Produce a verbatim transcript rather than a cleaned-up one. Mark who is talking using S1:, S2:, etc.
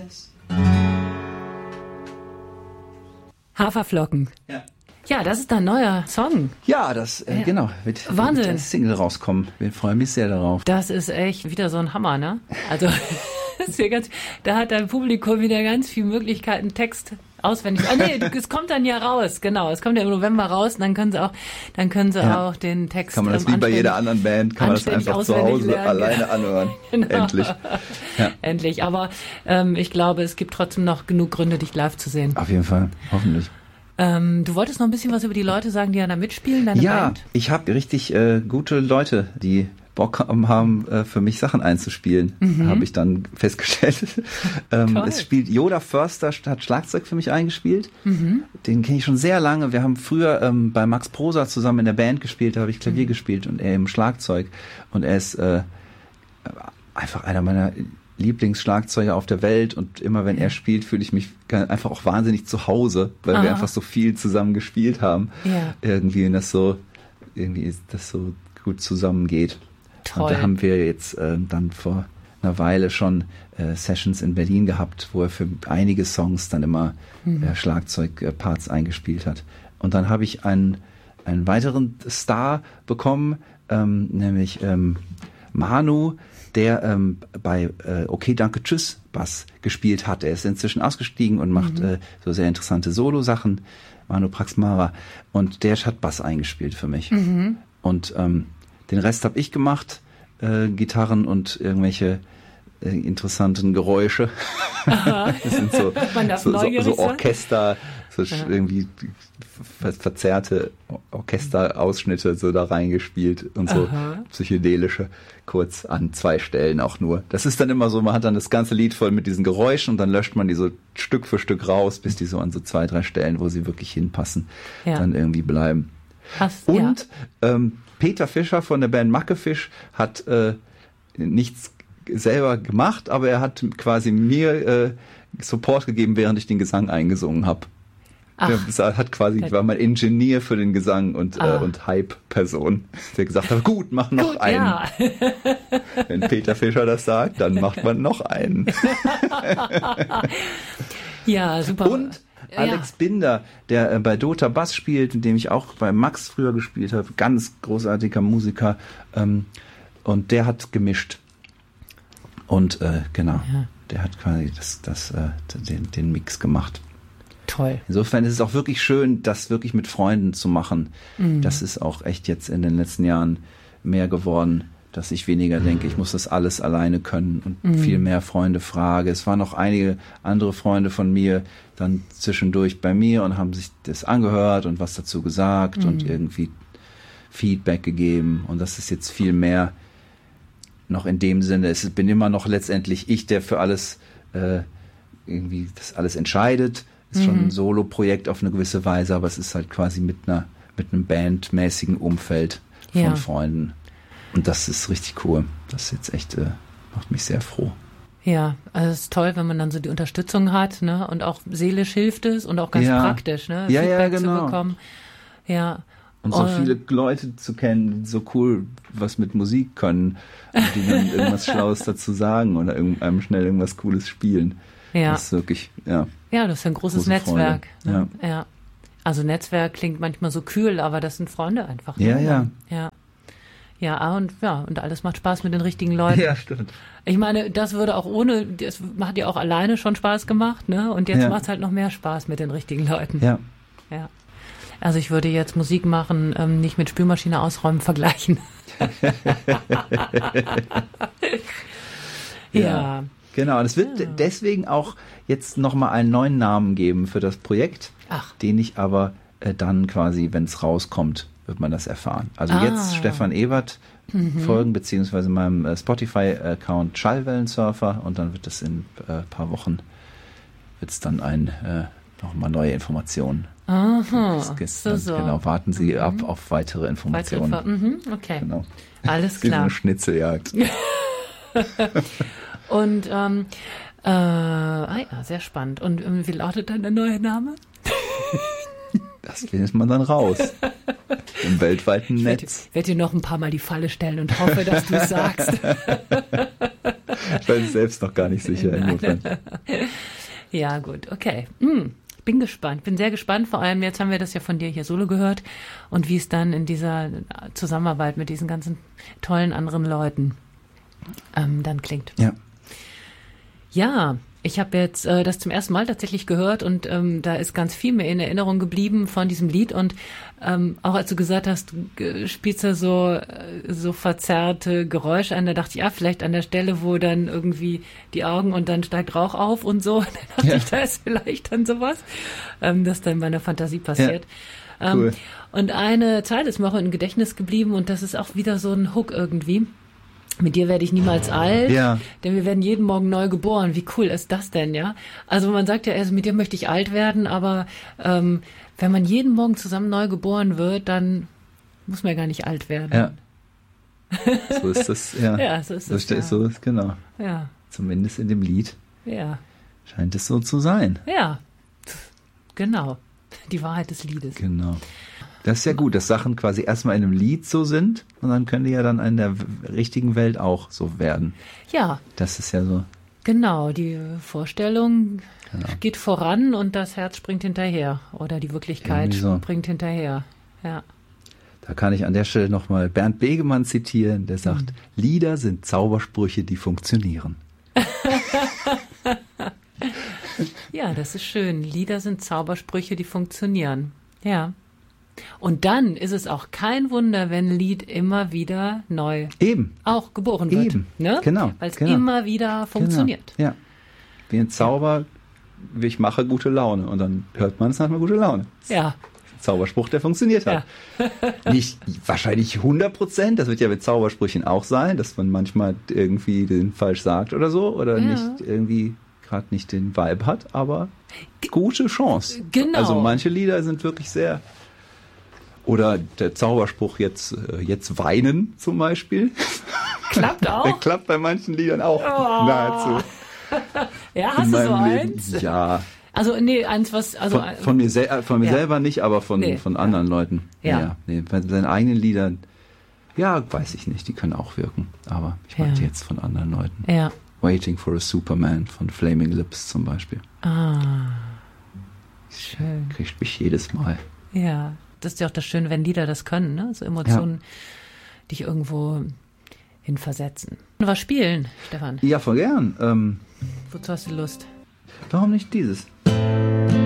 S1: Test.
S2: Haferflocken.
S1: Ja.
S2: Ja, das ist dein neuer Song.
S1: Ja, das, äh,
S2: Ja.
S1: genau, wird,
S2: Wahnsinn.
S1: wird als Single rauskommen. Wir freuen mich sehr darauf.
S2: Das ist echt wieder so ein Hammer, ne? Also, das ist ja ganz, da hat dein Publikum wieder ganz viele Möglichkeiten, Text auswendig. Ah, nee, es kommt dann ja raus, genau. Es kommt ja im November raus und dann können sie auch, dann können sie
S1: Ja.
S2: auch den Text.
S1: Kann man das
S2: ähm,
S1: wie bei
S2: anständig-
S1: jeder anderen Band, kann man das
S2: anständig
S1: einfach zu
S2: auswendig
S1: Hause
S2: lernen.
S1: alleine anhören.
S2: Genau.
S1: Endlich. Ja.
S2: Endlich. Aber ähm, ich glaube, es gibt trotzdem noch genug Gründe, dich live zu sehen.
S1: Auf jeden Fall, hoffentlich.
S2: Ähm, du wolltest noch ein bisschen was über die Leute sagen, die ja da mitspielen, deine
S1: Ja,
S2: Band?
S1: ich habe richtig äh, gute Leute, die Bock haben, äh, für mich Sachen einzuspielen,
S2: Mhm.
S1: habe ich dann festgestellt. ähm,
S2: Toll.
S1: es spielt Yoda Förster, hat Schlagzeug für mich eingespielt.
S2: Mhm.
S1: Den kenne ich schon sehr lange. Wir haben früher ähm, bei Max Prosa zusammen in der Band gespielt, da habe ich Klavier
S2: Mhm.
S1: gespielt und er im Schlagzeug. Und er ist äh, einfach einer meiner Lieblingsschlagzeuger auf der Welt und immer wenn er spielt, fühle ich mich einfach auch wahnsinnig zu Hause, weil
S2: Aha.
S1: wir einfach so viel zusammen gespielt haben.
S2: Ja.
S1: Irgendwie und das so, irgendwie ist das so gut zusammengeht.
S2: Toll.
S1: Und da haben wir jetzt äh, dann vor einer Weile schon äh, Sessions in Berlin gehabt, wo er für einige Songs dann immer
S2: Mhm.
S1: äh, Schlagzeugparts eingespielt hat. Und dann habe ich einen, einen weiteren Star bekommen, ähm, nämlich ähm, Manu, der ähm, bei äh, Okay, danke, tschüss Bass gespielt hat. Er ist inzwischen ausgestiegen und macht
S2: Mhm.
S1: äh, so sehr interessante Solo-Sachen. Manu Praxmara. Und der hat Bass eingespielt für mich.
S2: Mhm.
S1: Und ähm, den Rest habe ich gemacht. Äh, Gitarren und irgendwelche äh, interessanten Geräusche. Das sind so,
S2: Man darf
S1: so, so,
S2: neugierig
S1: so
S2: sein.
S1: Orchester, so
S2: Ja.
S1: irgendwie ver verzerrte Orchesterausschnitte so da reingespielt und so
S2: Aha.
S1: psychedelische, kurz an zwei Stellen auch nur. Das ist dann immer so, man hat dann das ganze Lied voll mit diesen Geräuschen und dann löscht man die so Stück für Stück raus, bis die so an so zwei, drei Stellen, wo sie wirklich hinpassen,
S2: Ja.
S1: dann irgendwie bleiben.
S2: Hast,
S1: Und ähm, Peter Fischer von der Band Mackefisch hat äh, nichts selber gemacht, aber er hat quasi mir äh, Support gegeben, während ich den Gesang eingesungen habe.
S2: Ach.
S1: Der hat quasi, war mein Ingenieur für den Gesang und,
S2: Ah.
S1: äh, und Hype-Person, der gesagt hat, gut, mach noch
S2: Gut,
S1: einen.
S2: ja.
S1: Wenn Peter Fischer das sagt, dann macht man noch einen.
S2: Ja, super.
S1: Und
S2: Ja.
S1: Alex Binder, der äh, bei Dota Bass spielt, in dem ich auch bei Max früher gespielt habe, ganz großartiger Musiker, ähm, und der hat gemischt. Und äh, genau,
S2: Ja.
S1: der hat quasi das, das, äh, den, den Mix gemacht.
S2: Toll.
S1: Insofern ist es auch wirklich schön, das wirklich mit Freunden zu machen.
S2: Mhm.
S1: Das ist auch echt jetzt in den letzten Jahren mehr geworden, dass ich weniger denke, ich muss das alles alleine können und
S2: Mhm.
S1: viel mehr Freunde frage. Es waren noch einige andere Freunde von mir dann zwischendurch bei mir und haben sich das angehört und was dazu gesagt
S2: Mhm.
S1: und irgendwie Feedback gegeben. Und das ist jetzt viel mehr noch in dem Sinne. Es bin immer noch letztendlich ich, der für alles äh, irgendwie das alles entscheidet. Ist schon ein Solo-Projekt auf eine gewisse Weise, aber es ist halt quasi mit einer mit einem bandmäßigen Umfeld von
S2: Ja.
S1: Freunden. Und das ist richtig cool. Das ist jetzt echt, äh, macht mich sehr froh.
S2: Ja, also es ist toll, wenn man dann so die Unterstützung hat, ne? Und auch seelisch hilft es und auch ganz
S1: Ja.
S2: praktisch, ne?
S1: Ja, ja,
S2: Feedback
S1: genau.
S2: zu bekommen. Ja.
S1: Und so
S2: Und-
S1: viele Leute zu kennen, die so cool was mit Musik können und die dann irgendwas Schlaues dazu sagen oder irgendeinem schnell irgendwas Cooles spielen.
S2: Ja.
S1: Das ist wirklich, ja.
S2: Ja, das ist ein großes
S1: Große
S2: Netzwerk.
S1: Freude.
S2: Ne? Ja. Also Netzwerk klingt manchmal so kühl, aber das sind Freunde einfach. Ne?
S1: Ja, ja.
S2: Ja. Ja, und ja, und alles macht Spaß mit den richtigen Leuten.
S1: Ja, stimmt.
S2: Ich meine, das würde auch ohne, das hat ja auch alleine schon Spaß gemacht, ne? Und jetzt
S1: Ja.
S2: macht es halt noch mehr Spaß mit den richtigen Leuten.
S1: Ja.
S2: Ja. Also ich würde jetzt Musik machen, ähm, nicht mit Spülmaschine ausräumen vergleichen. ja.
S1: Genau, und es wird
S2: Ja.
S1: deswegen auch jetzt nochmal einen neuen Namen geben für das Projekt,
S2: Ach.
S1: den ich aber äh, dann quasi, wenn es rauskommt, wird man das erfahren. Also
S2: Ah.
S1: jetzt Stefan Ebert folgen, beziehungsweise meinem äh, Spotify-Account Schallwellensurfer und dann wird es in ein äh, paar Wochen, wird es dann ein, äh, nochmal neue Informationen.
S2: Aha.
S1: Es gibt
S2: So,
S1: dann-
S2: so.
S1: Genau, warten Sie ab auf weitere
S2: Weitere
S1: Informationen.
S2: Info- mhm, okay.
S1: Genau.
S2: Alles
S1: Wie so
S2: klar.
S1: eine Schnitzeljagd.
S2: Und ähm, äh, ah ja, sehr spannend. Und ähm, wie lautet dann der neue Name?
S1: Das findet man dann raus. Im weltweiten
S2: Ich werde
S1: Netz.
S2: werd dir noch ein paar Mal die Falle stellen und hoffe, dass du es sagst.
S1: Weil ich selbst noch gar nicht sicher. Insofern.
S2: Ja, gut, okay. Hm. Bin gespannt, bin sehr gespannt, vor allem jetzt haben wir das ja von dir hier solo gehört und wie es dann in dieser Zusammenarbeit mit diesen ganzen tollen anderen Leuten ähm, dann klingt.
S1: Ja.
S2: Ja, ich habe jetzt äh, das zum ersten Mal tatsächlich gehört und ähm, da ist ganz viel mir in Erinnerung geblieben von diesem Lied und ähm, auch als du gesagt hast, du spielst da so, äh, so verzerrte Geräusche an, da dachte ich, ja, vielleicht an der Stelle, wo dann irgendwie die Augen und dann steigt Rauch auf und so, dann dachte
S1: Ja.
S2: ich, da ist vielleicht dann sowas, ähm, das dann bei einer Fantasie passiert.
S1: Ja, cool.
S2: Ähm, und eine Zeile ist mir auch im Gedächtnis geblieben und das ist auch wieder so ein Hook irgendwie. Mit dir werde ich niemals alt,
S1: Ja.
S2: denn wir werden jeden Morgen neu geboren. Wie cool ist das denn, ja? Also man sagt ja, also mit dir möchte ich alt werden, aber ähm, wenn man jeden Morgen zusammen neu geboren wird, dann muss man ja gar nicht alt werden.
S1: Ja. So ist das, ja.
S2: Ja, so ist
S1: so
S2: das,
S1: steht-
S2: ja.
S1: So ist, genau.
S2: Ja,
S1: Zumindest in dem Lied
S2: ja,
S1: scheint es so zu sein.
S2: ja, genau. Die Wahrheit des Liedes.
S1: Genau. Das ist ja gut, dass Sachen quasi erstmal in einem Lied so sind und dann können die ja dann in der w- richtigen Welt auch so werden.
S2: Ja,
S1: Das ist ja so.
S2: genau. Die Vorstellung
S1: Genau.
S2: geht voran und das Herz springt hinterher. Oder die Wirklichkeit
S1: Irgendwie so.
S2: springt hinterher. Ja.
S1: Da kann ich an der Stelle nochmal Bernd Begemann zitieren, der sagt, Lieder sind Zaubersprüche, die funktionieren.
S2: Ja, das ist schön. Lieder sind Zaubersprüche, die funktionieren. Ja. Und dann ist es auch kein Wunder, wenn ein Lied immer wieder neu
S1: Eben.
S2: auch geboren wird.
S1: Eben.
S2: Ne?
S1: Genau,
S2: Weil es
S1: genau.
S2: immer wieder funktioniert.
S1: Genau. Ja. Wie ein Zauber, wie ich mache gute Laune. Und dann hört man es hat man gute Laune.
S2: Ja.
S1: Zauberspruch, der funktioniert hat. Nicht wahrscheinlich hundert Prozent, das wird ja mit Zaubersprüchen auch sein, dass man manchmal irgendwie den falsch sagt oder so oder
S2: Ja.
S1: nicht irgendwie gerade nicht den Vibe hat, aber gute Chance.
S2: Genau.
S1: Also manche Lieder sind wirklich sehr. Oder der Zauberspruch jetzt, äh, jetzt weinen zum Beispiel.
S2: Klappt
S1: Der
S2: auch.
S1: klappt bei manchen Liedern auch
S2: Oh.
S1: nahezu.
S2: Ja,
S1: in
S2: hast du so
S1: meinem Leben.
S2: eins?
S1: Ja,
S2: Also, nee, eins, was, also,
S1: von, von mir, sel äh, von mir
S2: Ja.
S1: selber nicht, aber von,
S2: Nee.
S1: von anderen Leuten.
S2: Ja.
S1: Ja. Nee, bei seinen eigenen Liedern, ja, weiß ich nicht, die können auch wirken. Aber ich meinte
S2: Ja.
S1: jetzt von anderen Leuten.
S2: ja.
S1: Waiting for a Superman von Flaming Lips zum Beispiel.
S2: Ah. Schön.
S1: Kriegt mich jedes Mal.
S2: Ja. Das ist ja auch das Schöne, wenn Lieder das können, ne? So Emotionen dich irgendwo hinversetzen. Was spielen, Stefan?
S1: Ja, voll gern. Ähm,
S2: Wozu hast du Lust?
S1: warum nicht dieses?